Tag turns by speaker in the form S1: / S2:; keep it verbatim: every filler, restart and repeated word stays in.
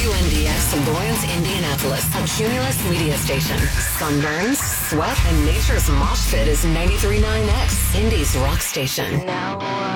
S1: W N D X Lawrence, Indianapolis, a Cumulus media station. Sunburns, sweat, and nature's mosh pit is ninety-three point nine X, Indy's rock station.
S2: Now